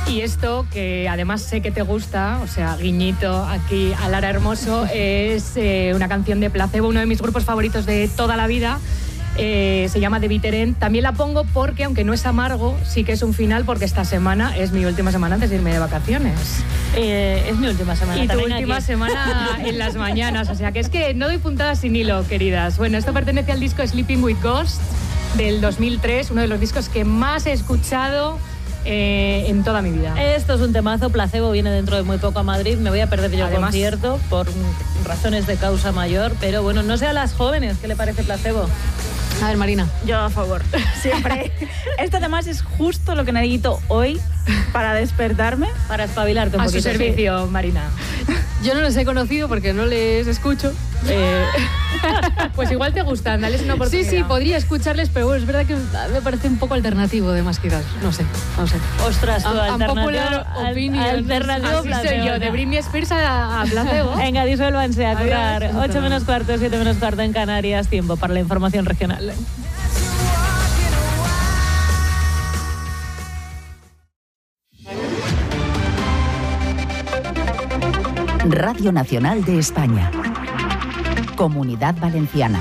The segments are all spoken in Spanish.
Y esto, que además sé que te gusta, o sea, guiñito aquí a Lara Hermoso, es una canción de Placebo, uno de mis grupos favoritos de toda la vida. Se llama The Bitter End. También la pongo porque, aunque no es amargo, sí que es un final, porque esta semana es mi última semana antes de irme de vacaciones. Es mi última semana. Y tu también última aquí. semana en las mañanas. O sea, que es que no doy puntadas sin hilo, queridas. Bueno, esto pertenece al disco Sleeping with Ghosts del 2003, uno de los discos que más he escuchado en toda mi vida. Esto es un temazo. Placebo viene dentro de muy poco a Madrid. Me voy a perder yo el concierto por razones de causa mayor, pero bueno, no sé a las jóvenes qué le parece Placebo. A ver, Marina. Yo a favor, siempre. Esto además es justo lo que necesito hoy para despertarme. Para espabilarte un poquito. A su servicio, sí. Marina. Yo no les he conocido porque no les escucho. Pues igual te gustan, dales una oportunidad. Sí, podría escucharles, pero bueno, es verdad que me parece un poco alternativo de más quizás. No sé. Ostras, tu Unpopular opinion. Alternativo Así Placebo. soy yo, de Britney Spears a Placebo. Venga, disuélvanse a currar. Adiós. 8 menos cuarto, 7 menos cuarto en Canarias. Tiempo para la información regional. Radio Nacional de España. Comunidad Valenciana.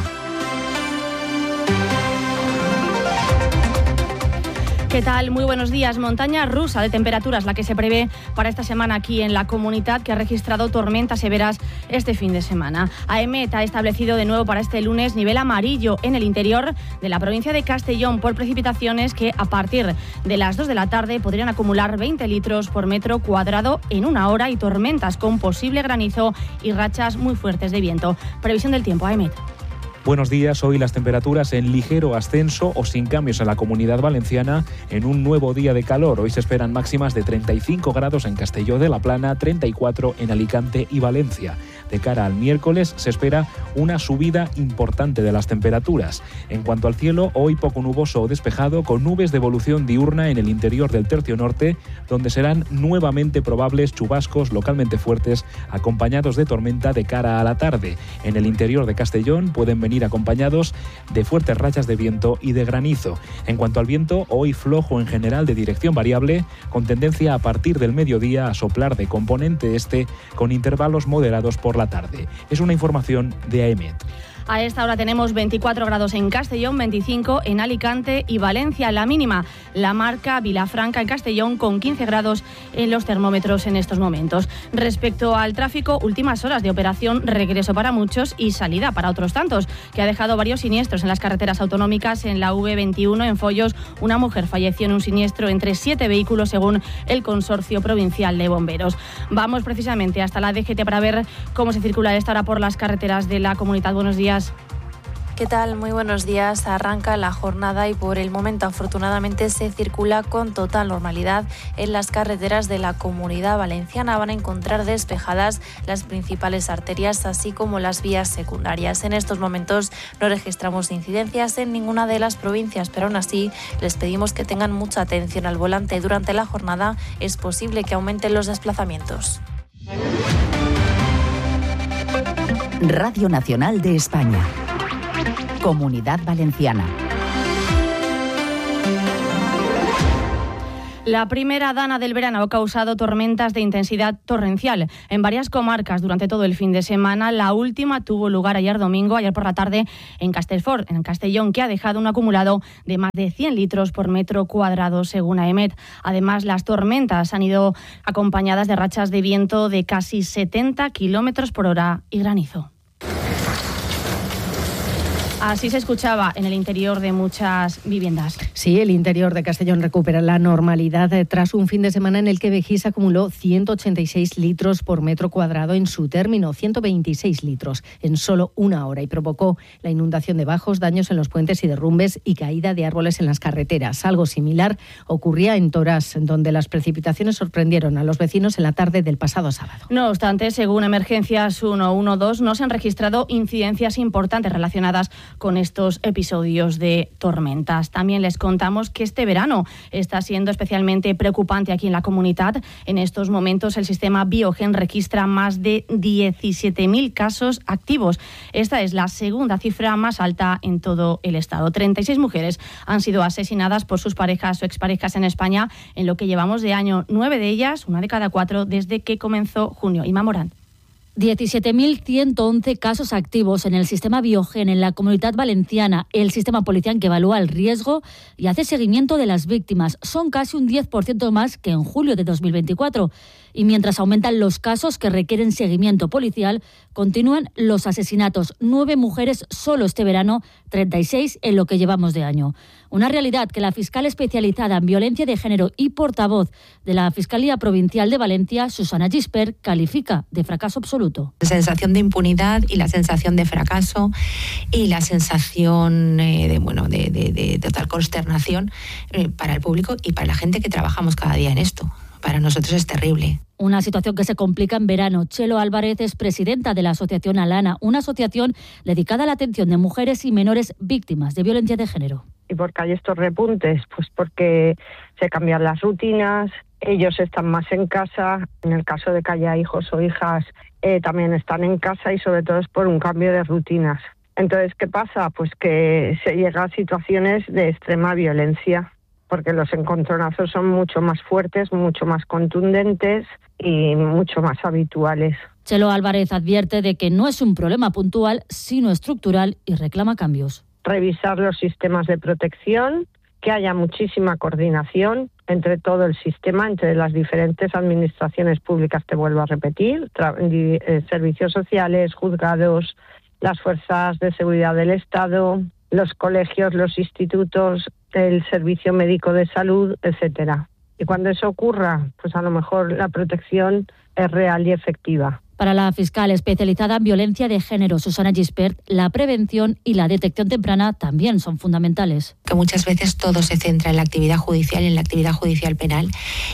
¿Qué tal? Muy buenos días. Montaña rusa de temperaturas la que se prevé para esta semana aquí en la comunidad, que ha registrado tormentas severas este fin de semana. AEMET ha establecido de nuevo para este lunes nivel amarillo en el interior de la provincia de Castellón por precipitaciones que a partir de las 2 de la tarde podrían acumular 20 litros por metro cuadrado en una hora y tormentas con posible granizo y rachas muy fuertes de viento. Previsión del tiempo, AEMET. Buenos días. Hoy las temperaturas en ligero ascenso o sin cambios en la Comunidad Valenciana en un nuevo día de calor. Hoy se esperan máximas de 35 grados en Castelló de la Plana, 34 en Alicante y Valencia. De cara al miércoles se espera una subida importante de las temperaturas. En cuanto al cielo, hoy poco nuboso o despejado, con nubes de evolución diurna en el interior del tercio norte, donde serán nuevamente probables chubascos localmente fuertes acompañados de tormenta de cara a la tarde. En el interior de Castellón pueden venir acompañados de fuertes rachas de viento y de granizo. En cuanto al viento, hoy flojo en general de dirección variable, con tendencia a partir del mediodía a soplar de componente este con intervalos moderados por la tarde. Es una información de AEMET. A esta hora tenemos 24 grados en Castellón, 25 en Alicante y Valencia. La mínima la marca Vilafranca en Castellón con 15 grados en los termómetros en estos momentos. Respecto al tráfico, últimas horas de operación regreso para muchos y salida para otros tantos, que ha dejado varios siniestros en las carreteras autonómicas. En la V21 en Foios, una mujer falleció en un siniestro entre 7 vehículos según el Consorcio Provincial de Bomberos. Vamos precisamente hasta la DGT para ver cómo se circula esta hora por las carreteras de la comunidad. Buenos días. ¿Qué tal? Muy buenos días. Arranca la jornada y por el momento afortunadamente se circula con total normalidad en las carreteras de la Comunidad Valenciana. Van a encontrar despejadas las principales arterias así como las vías secundarias. En estos momentos no registramos incidencias en ninguna de las provincias, pero aún así les pedimos que tengan mucha atención al volante. Durante la jornada es posible que aumenten los desplazamientos. Radio Nacional de España. Comunidad Valenciana. La primera dana del verano ha causado tormentas de intensidad torrencial en varias comarcas durante todo el fin de semana. La última tuvo lugar ayer por la tarde, en Castellfort, en Castellón, que ha dejado un acumulado de más de 100 litros por metro cuadrado, según AEMET. Además, las tormentas han ido acompañadas de rachas de viento de casi 70 kilómetros por hora y granizo. Así se escuchaba en el interior de muchas viviendas. Sí, el interior de Castellón recupera la normalidad tras un fin de semana en el que Vejís acumuló 186 litros por metro cuadrado en su término, 126 litros en solo una hora, y provocó la inundación de bajos, daños en los puentes y derrumbes y caída de árboles en las carreteras. Algo similar ocurría en Torás, donde las precipitaciones sorprendieron a los vecinos en la tarde del pasado sábado. No obstante, según Emergencias 112, no se han registrado incidencias importantes relacionadas con estos episodios de tormentas. También les contamos que este verano está siendo especialmente preocupante aquí en la comunidad. En estos momentos el sistema Biogen registra más de 17.000 casos activos. Esta es la segunda cifra más alta en todo el estado. 36 mujeres han sido asesinadas por sus parejas o exparejas en España en lo que llevamos de año. 9 de ellas, una de cada 4, desde que comenzó junio. Inma Morán. 17.111 casos activos en el sistema Biogen en la Comunidad Valenciana, el sistema policial que evalúa el riesgo y hace seguimiento de las víctimas. Son casi un 10% más que en julio de 2024. Y mientras aumentan los casos que requieren seguimiento policial, continúan los asesinatos. 9 mujeres solo este verano, 36 en lo que llevamos de año. Una realidad que la fiscal especializada en violencia de género y portavoz de la Fiscalía Provincial de Valencia, Susana Gispert, califica de fracaso absoluto. La sensación de impunidad y la sensación de fracaso y la sensación de total consternación para el público y para la gente que trabajamos cada día en esto. Para nosotros es terrible. Una situación que se complica en verano. Chelo Álvarez es presidenta de la asociación Alana, una asociación dedicada a la atención de mujeres y menores víctimas de violencia de género. ¿Y por qué hay estos repuntes? Pues porque se cambian las rutinas, ellos están más en casa, en el caso de que haya hijos o hijas también están en casa y sobre todo es por un cambio de rutinas. Entonces, ¿qué pasa? Pues que se llega a situaciones de extrema violencia, porque los encontronazos son mucho más fuertes, mucho más contundentes y mucho más habituales. Chelo Álvarez advierte de que no es un problema puntual, sino estructural y reclama cambios. Revisar los sistemas de protección, que haya muchísima coordinación entre todo el sistema, entre las diferentes administraciones públicas, te vuelvo a repetir, servicios sociales, juzgados, las fuerzas de seguridad del Estado, los colegios, los institutos, el servicio médico de salud, etcétera. Y cuando eso ocurra, pues a lo mejor la protección es real y efectiva. Para la fiscal especializada en violencia de género, Susana Gispert, la prevención y la detección temprana también son fundamentales. Que muchas veces todo se centra en la actividad judicial y en la actividad judicial penal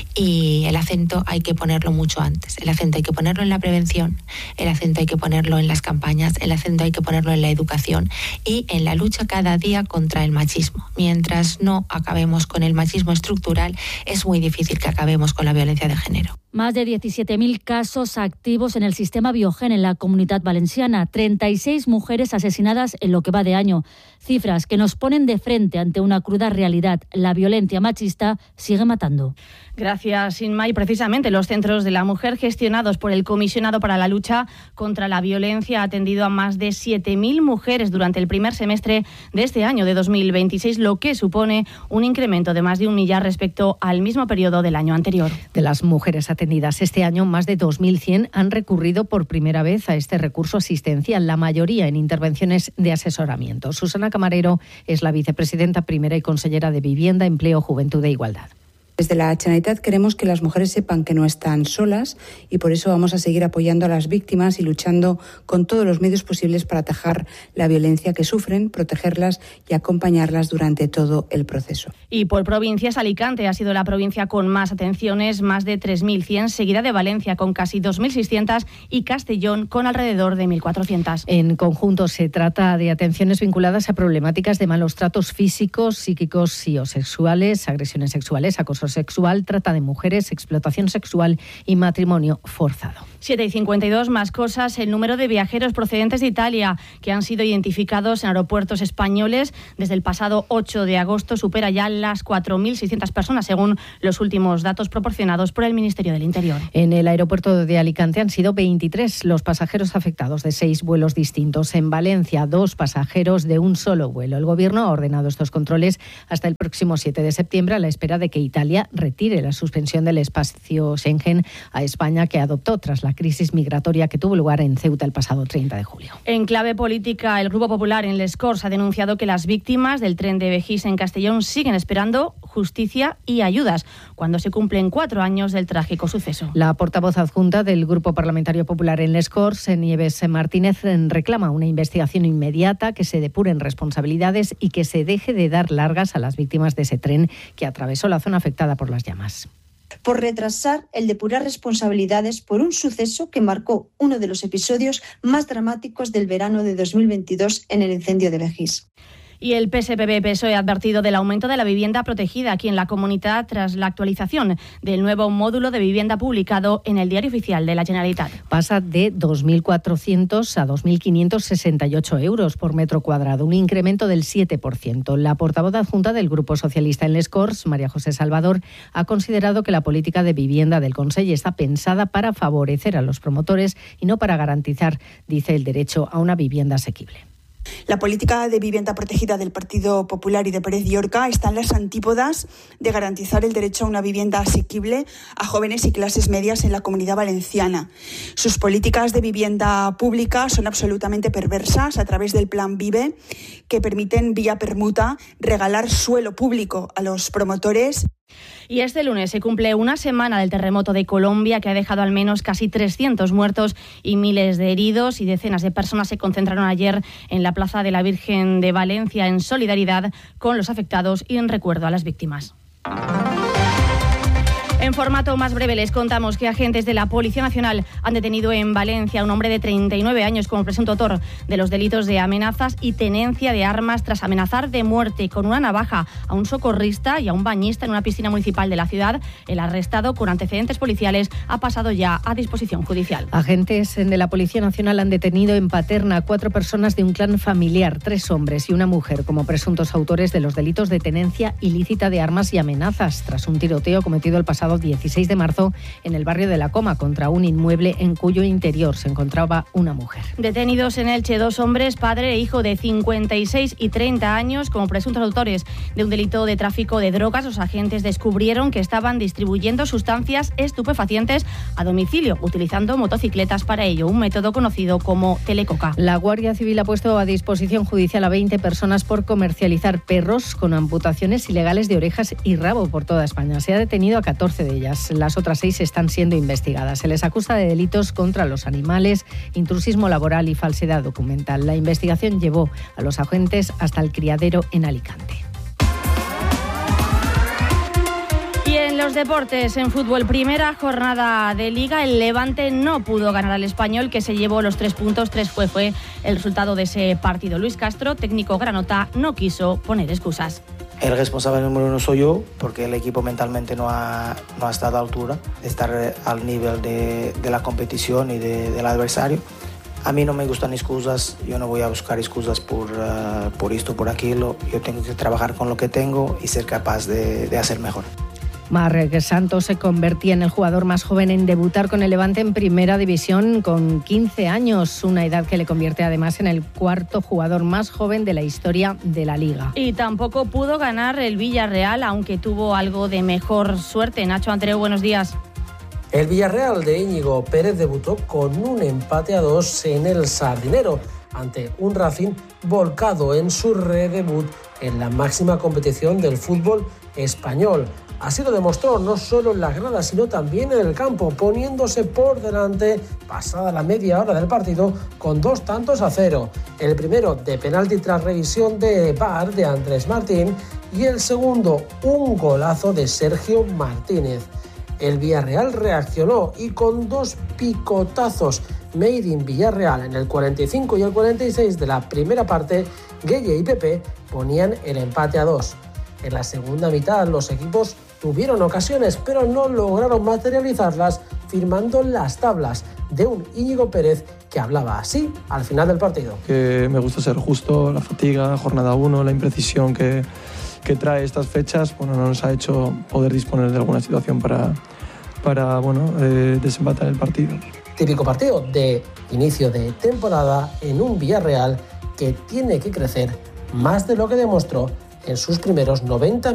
y el acento hay que ponerlo mucho antes. El acento hay que ponerlo en la prevención, el acento hay que ponerlo en las campañas, el acento hay que ponerlo en la educación y en la lucha cada día contra el machismo. Mientras no acabemos con el machismo estructural, es muy difícil que acabemos con la violencia de género. Más de 17.000 casos activos en el sistema Biogen en la Comunidad Valenciana, 36 mujeres asesinadas en lo que va de año. Cifras que nos ponen de frente ante una cruda realidad. La violencia machista sigue matando. Gracias, Inma. Y precisamente los centros de la mujer gestionados por el Comisionado para la Lucha contra la Violencia ha atendido a más de 7.000 mujeres durante el primer semestre de este año de 2026, lo que supone un incremento de más de 1 millar respecto al mismo periodo del año anterior. De las mujeres atendidas este año, más de 2.100 han recurrido por primera vez a este recurso asistencial, la mayoría en intervenciones de asesoramiento. Susana Camarero es la vicepresidenta primera y consellera de Vivienda, Empleo, Juventud e Igualdad. Desde la Generalitat queremos que las mujeres sepan que no están solas y por eso vamos a seguir apoyando a las víctimas y luchando con todos los medios posibles para atajar la violencia que sufren, protegerlas y acompañarlas durante todo el proceso. Y por provincias, Alicante ha sido la provincia con más atenciones, más de 3.100, seguida de Valencia con casi 2.600 y Castellón con alrededor de 1.400. En conjunto se trata de atenciones vinculadas a problemáticas de malos tratos físicos, psíquicos y o sexuales, agresiones sexuales, acoso sexual, trata de mujeres, explotación sexual y matrimonio forzado. 7:52, más cosas. El número de viajeros procedentes de Italia que han sido identificados en aeropuertos españoles desde el pasado 8 de agosto supera ya las 4.600 personas, según los últimos datos proporcionados por el Ministerio del Interior. En el aeropuerto de Alicante han sido 23 los pasajeros afectados de 6 vuelos distintos. En Valencia, 2 pasajeros de un solo vuelo. El Gobierno ha ordenado estos controles hasta el próximo 7 de septiembre a la espera de que Italia retire la suspensión del espacio Schengen a España que adoptó tras la crisis migratoria que tuvo lugar en Ceuta el pasado 30 de julio. En clave política, el Grupo Popular en Les Corts ha denunciado que las víctimas del tren de Begís en Castellón siguen esperando justicia y ayudas cuando se cumplen 4 años del trágico suceso. La portavoz adjunta del Grupo Parlamentario Popular en Les Corts, Nieves Martínez, reclama una investigación inmediata, que se depuren responsabilidades y que se deje de dar largas a las víctimas de ese tren que atravesó la zona afectada por las llamas. por retrasar el depurar responsabilidades por un suceso que marcó uno de los episodios más dramáticos del verano de 2022 en el incendio de Begís. Y el PSPB-PSOE ha advertido del aumento de la vivienda protegida aquí en la comunidad tras la actualización del nuevo módulo de vivienda publicado en el Diario Oficial de la Generalitat. Pasa de 2.400 a 2.568 euros por metro cuadrado, un incremento del 7%. La portavoz adjunta del Grupo Socialista en Les Corts, María José Salvador, ha considerado que la política de vivienda del Consell está pensada para favorecer a los promotores y no para garantizar, dice, el derecho a una vivienda asequible. La política de vivienda protegida del Partido Popular y de Pérez Llorca está en las antípodas de garantizar el derecho a una vivienda asequible a jóvenes y clases medias en la Comunidad Valenciana. Sus políticas de vivienda pública son absolutamente perversas a través del Plan Vive, que permiten vía permuta regalar suelo público a los promotores. Y este lunes se cumple una semana del terremoto de Colombia, que ha dejado al menos casi 300 muertos y miles de heridos, y decenas de personas se concentraron ayer en la Plaza de la Virgen de Valencia en solidaridad con los afectados y en recuerdo a las víctimas. En formato más breve les contamos que agentes de la Policía Nacional han detenido en Valencia a un hombre de 39 años como presunto autor de los delitos de amenazas y tenencia de armas tras amenazar de muerte con una navaja a un socorrista y a un bañista en una piscina municipal de la ciudad. El arrestado, con antecedentes policiales, ha pasado ya a disposición judicial. Agentes de la Policía Nacional han detenido en Paterna a 4 personas de un clan familiar, 3 hombres y una mujer, como presuntos autores de los delitos de tenencia ilícita de armas y amenazas, tras un tiroteo cometido el pasado 16 de marzo en el barrio de La Coma contra un inmueble en cuyo interior se encontraba una mujer. Detenidos en Elche 2 hombres, padre e hijo de 56 y 30 años, como presuntos autores de un delito de tráfico de drogas. Los agentes descubrieron que estaban distribuyendo sustancias estupefacientes a domicilio, utilizando motocicletas para ello, un método conocido como telecoca. La Guardia Civil ha puesto a disposición judicial a 20 personas por comercializar perros con amputaciones ilegales de orejas y rabo por toda España. Se ha detenido a 14 de ellas. Las otras 6 están siendo investigadas. Se les acusa de delitos contra los animales, intrusismo laboral y falsedad documental. La investigación llevó a los agentes hasta el criadero en Alicante. Y en los deportes, en fútbol, primera jornada de Liga, el Levante no pudo ganar al Español, que se llevó los 3 puntos. 3 fue el resultado de ese partido. Luis Castro, técnico granota, no quiso poner excusas. El responsable número 1 soy yo, porque el equipo mentalmente no ha estado a la altura de estar al nivel de la competición y del adversario. A mí no me gustan excusas, yo no voy a buscar excusas por esto, por aquello. Yo tengo que trabajar con lo que tengo y ser capaz de hacer mejor. Marc Santos se convertía en el jugador más joven en debutar con el Levante en Primera División con 15 años, una edad que le convierte además en el 4º jugador más joven de la historia de la Liga. Y tampoco pudo ganar el Villarreal, aunque tuvo algo de mejor suerte. Nacho Andreu, buenos días. El Villarreal de Íñigo Pérez debutó con un empate a 2 en el Sardinero, ante un Racing volcado en su redebut en la máxima competición del fútbol español. Así lo demostró no solo en las gradas, sino también en el campo, poniéndose por delante pasada la media hora del partido con 2 tantos a 0. El primero de penalti tras revisión de VAR de Andrés Martín y el segundo un golazo de Sergio Martínez. El Villarreal reaccionó y con 2 picotazos made in Villarreal en el 45 y el 46 de la primera parte, Gueye y Pepe ponían el empate a 2. En la segunda mitad los equipos tuvieron ocasiones, pero no lograron materializarlas, firmando las tablas de un Íñigo Pérez que hablaba así al final del partido. Que me gusta ser justo, la fatiga, jornada 1, la imprecisión que trae estas fechas, no nos ha hecho poder disponer de alguna situación para desempatar el partido. Típico partido de inicio de temporada en un Villarreal que tiene que crecer más de lo que demostró en sus primeros 90